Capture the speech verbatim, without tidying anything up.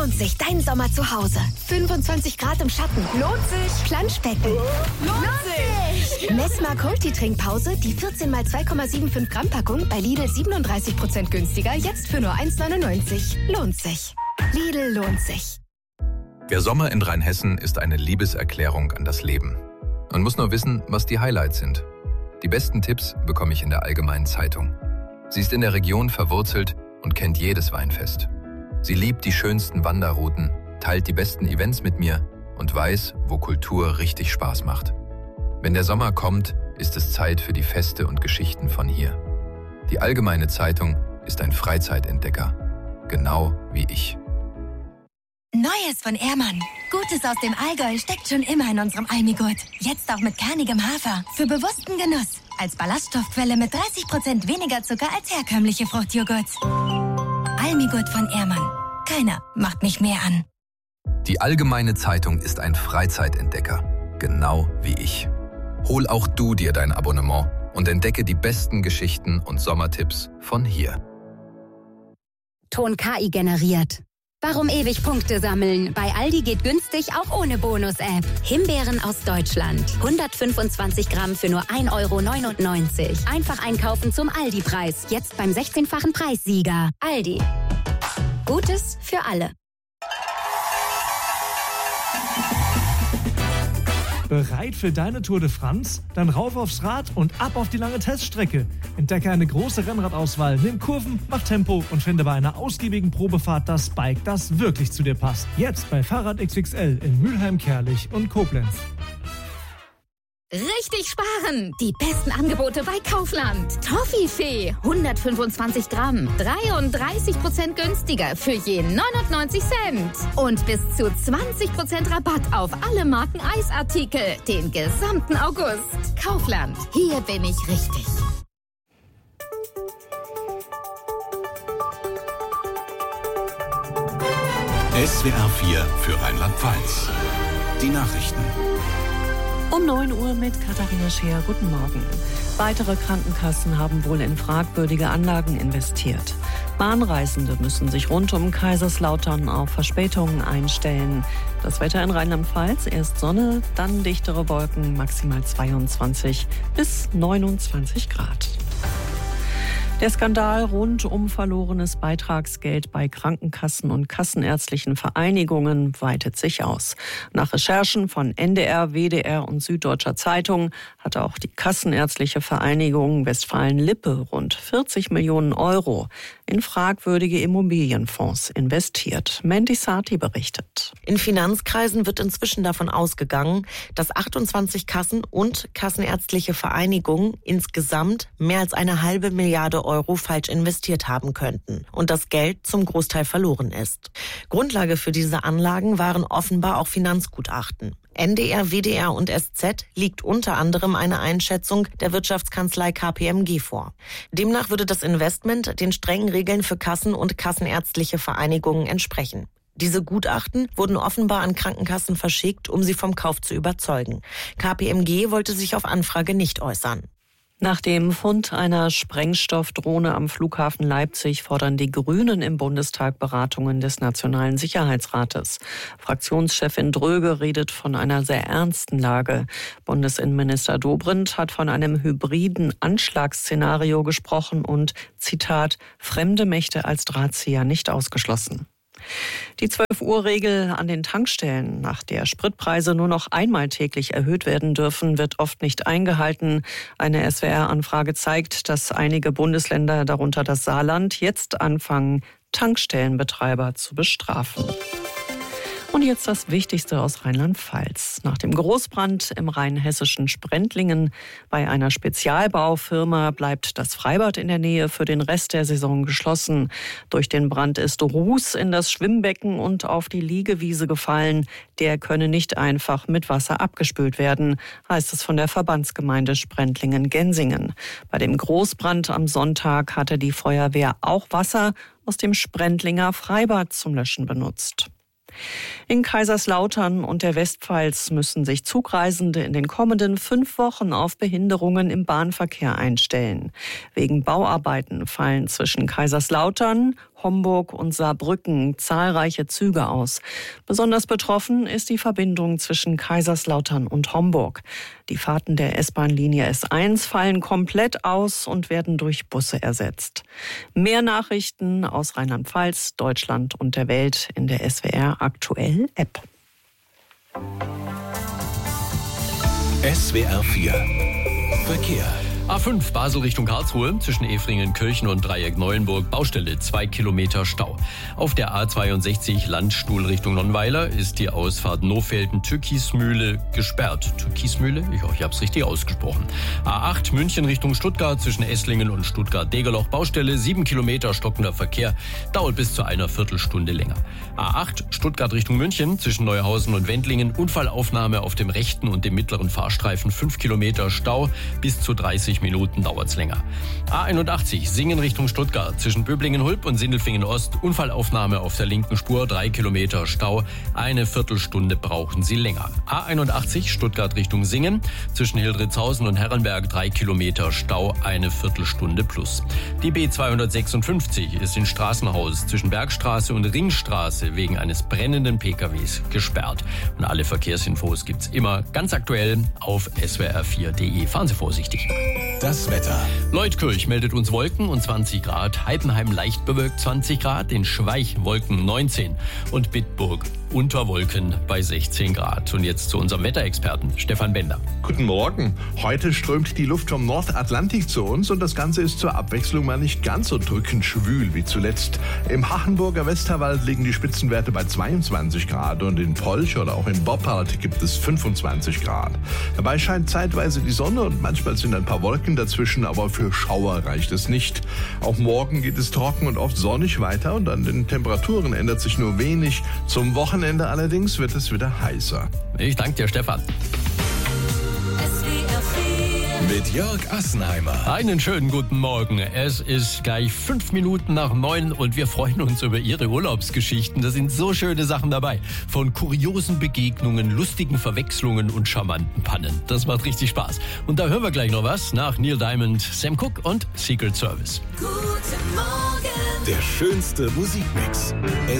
lohnt sich dein Sommer zu Hause. fünfundzwanzig Grad im Schatten. Lohnt sich. Planschbecken. Lohnt sich. Messmark Multitrinkpause, die vierzehn mal zwei Komma fünfundsiebzig Gramm Packung bei Lidl siebenunddreißig Prozent günstiger, jetzt für nur eins neunundneunzig. Lohnt sich. Lidl lohnt sich. Der Sommer in Rheinhessen ist eine Liebeserklärung an das Leben. Man muss nur wissen, was die Highlights sind. Die besten Tipps bekomme ich in der Allgemeinen Zeitung. Sie ist in der Region verwurzelt und kennt jedes Weinfest. Sie liebt die schönsten Wanderrouten, teilt die besten Events mit mir und weiß, wo Kultur richtig Spaß macht. Wenn der Sommer kommt, ist es Zeit für die Feste und Geschichten von hier. Die Allgemeine Zeitung ist ein Freizeitentdecker, genau wie ich. Neues von Ehrmann. Gutes aus dem Allgäu steckt schon immer in unserem Almigurt. Jetzt auch mit kernigem Hafer. Für bewussten Genuss. Als Ballaststoffquelle mit dreißig Prozent weniger Zucker als herkömmliche Fruchtjoghurts. Almigurt von Ehrmann. Keiner macht mich mehr an. Die Allgemeine Zeitung ist ein Freizeitentdecker, genau wie ich. Hol auch du dir dein Abonnement und entdecke die besten Geschichten und Sommertipps von hier. Ton K I generiert. Warum ewig Punkte sammeln? Bei Aldi geht günstig auch ohne Bonus-App. Himbeeren aus Deutschland. hundertfünfundzwanzig Gramm für nur ein Euro neunundneunzig. Einfach einkaufen zum Aldi-Preis. Jetzt beim sechzehnfachen Preissieger. Aldi. Gutes für alle. Bereit für deine Tour de France? Dann rauf aufs Rad und ab auf die lange Teststrecke. Entdecke eine große Rennradauswahl, nimm Kurven, mach Tempo und finde bei einer ausgiebigen Probefahrt das Bike, das wirklich zu dir passt. Jetzt bei Fahrrad X X L in Mülheim, Kerlich und Koblenz. Richtig sparen! Die besten Angebote bei Kaufland. Toffifee, hundertfünfundzwanzig Gramm, dreiunddreißig Prozent günstiger für je neunundneunzig Cent. Und bis zu zwanzig Prozent Rabatt auf alle Marken Eisartikel, den gesamten August. Kaufland, hier bin ich richtig. S W R vier für Rheinland-Pfalz. Die Nachrichten. Um neun Uhr mit Katharina Scheer. Guten Morgen. Weitere Krankenkassen haben wohl in fragwürdige Anlagen investiert. Bahnreisende müssen sich rund um Kaiserslautern auf Verspätungen einstellen. Das Wetter in Rheinland-Pfalz: erst Sonne, dann dichtere Wolken, maximal zweiundzwanzig bis neunundzwanzig Grad. Der Skandal rund um verlorenes Beitragsgeld bei Krankenkassen und kassenärztlichen Vereinigungen weitet sich aus. Nach Recherchen von N D R, W D R und Süddeutscher Zeitung hatte auch die Kassenärztliche Vereinigung Westfalen-Lippe rund vierzig Millionen Euro in fragwürdige Immobilienfonds investiert. Mandy Sati berichtet. In Finanzkreisen wird inzwischen davon ausgegangen, dass achtundzwanzig Kassen und kassenärztliche Vereinigungen insgesamt mehr als eine halbe Milliarde Euro falsch investiert haben könnten und das Geld zum Großteil verloren ist. Grundlage für diese Anlagen waren offenbar auch Finanzgutachten. N D R, W D R und S Z liegt unter anderem eine Einschätzung der Wirtschaftskanzlei K P M G vor. Demnach würde das Investment den strengen Regeln für Kassen und kassenärztliche Vereinigungen entsprechen. Diese Gutachten wurden offenbar an Krankenkassen verschickt, um sie vom Kauf zu überzeugen. K P M G wollte sich auf Anfrage nicht äußern. Nach dem Fund einer Sprengstoffdrohne am Flughafen Leipzig fordern die Grünen im Bundestag Beratungen des Nationalen Sicherheitsrates. Fraktionschefin Dröge redet von einer sehr ernsten Lage. Bundesinnenminister Dobrindt hat von einem hybriden Anschlagsszenario gesprochen und, Zitat, fremde Mächte als Drahtzieher nicht ausgeschlossen. Die zwölf Uhr Regel an den Tankstellen, nach der Spritpreise nur noch einmal täglich erhöht werden dürfen, wird oft nicht eingehalten. Eine S W R-Anfrage zeigt, dass einige Bundesländer, darunter das Saarland, jetzt anfangen, Tankstellenbetreiber zu bestrafen. Und jetzt das Wichtigste aus Rheinland-Pfalz. Nach dem Großbrand im rheinhessischen Sprendlingen bei einer Spezialbaufirma bleibt das Freibad in der Nähe für den Rest der Saison geschlossen. Durch den Brand ist Ruß in das Schwimmbecken und auf die Liegewiese gefallen. Der könne nicht einfach mit Wasser abgespült werden, heißt es von der Verbandsgemeinde Sprendlingen-Gensingen. Bei dem Großbrand am Sonntag hatte die Feuerwehr auch Wasser aus dem Sprendlinger Freibad zum Löschen benutzt. In Kaiserslautern und der Westpfalz müssen sich Zugreisende in den kommenden fünf Wochen auf Behinderungen im Bahnverkehr einstellen. Wegen Bauarbeiten fallen zwischen Kaiserslautern, Homburg und Saarbrücken zahlreiche Züge aus. Besonders betroffen ist die Verbindung zwischen Kaiserslautern und Homburg. Die Fahrten der S-Bahn-Linie S eins fallen komplett aus und werden durch Busse ersetzt. Mehr Nachrichten aus Rheinland-Pfalz, Deutschland und der Welt in der S W R Aktuell App. S W R vier Verkehr. A fünf Basel Richtung Karlsruhe zwischen Efringen-Kirchen und Dreieck Neuenburg Baustelle, zwei Kilometer Stau. Auf der A zweiundsechzig Landstuhl Richtung Nonnweiler ist die Ausfahrt Nofelden-Türkismühle gesperrt. Türkismühle? Ich hoffe, ich habe es richtig ausgesprochen. A acht München Richtung Stuttgart zwischen Esslingen und Stuttgart-Degerloch Baustelle, sieben Kilometer stockender Verkehr, dauert bis zu einer Viertelstunde länger. A acht Stuttgart Richtung München zwischen Neuhausen und Wendlingen, Unfallaufnahme auf dem rechten und dem mittleren Fahrstreifen, fünf Kilometer Stau, bis zu dreißig Minuten dauert's länger. A einundachtzig Singen Richtung Stuttgart zwischen Böblingen-Hulp und Sindelfingen-Ost, Unfallaufnahme auf der linken Spur, drei Kilometer Stau, eine Viertelstunde brauchen Sie länger. A einundachtzig Stuttgart Richtung Singen zwischen Hildritzhausen und Herrenberg, drei Kilometer Stau, eine Viertelstunde plus. Die B zweihundertsechsundfünfzig ist in Straßenhaus zwischen Bergstraße und Ringstraße wegen eines brennenden P K Ws gesperrt. Und alle Verkehrsinfos gibt's immer ganz aktuell auf S W R vier punkt de. Fahren Sie vorsichtig. Das Wetter. Leutkirch meldet uns Wolken und zwanzig Grad, Heidenheim leicht bewölkt zwanzig Grad, in Schweich Wolken neunzehn und Bitburg unter Wolken bei sechzehn Grad. Und jetzt zu unserem Wetterexperten Stefan Bender. Guten Morgen. Heute strömt die Luft vom Nordatlantik zu uns und das Ganze ist zur Abwechslung mal nicht ganz so drückend schwül wie zuletzt. Im Hachenburger Westerwald liegen die Spitzenwerte bei zweiundzwanzig Grad und in Polch oder auch in Boppard gibt es fünfundzwanzig Grad. Dabei scheint zeitweise die Sonne und manchmal sind ein paar Wolken dazwischen, aber für Schauer reicht es nicht. Auch morgen geht es trocken und oft sonnig weiter und an den Temperaturen ändert sich nur wenig. Zum Wochenende allerdings wird es wieder heißer. Ich danke dir, Stefan. Mit Jörg Assenheimer. Einen schönen guten Morgen. Es ist gleich fünf Minuten nach neun und wir freuen uns über Ihre Urlaubsgeschichten. Da sind so schöne Sachen dabei. Von kuriosen Begegnungen, lustigen Verwechslungen und charmanten Pannen. Das macht richtig Spaß. Und da hören wir gleich noch was nach Neil Diamond, Sam Cooke und Secret Service. Guten Morgen. Der schönste Musikmix.